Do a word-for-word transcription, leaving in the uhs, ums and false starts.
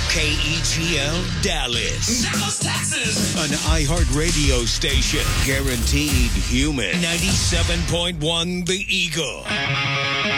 K E G L Dallas. Dallas, Texas. An iHeartRadio station. Guaranteed human. ninety-seven point one The Eagle.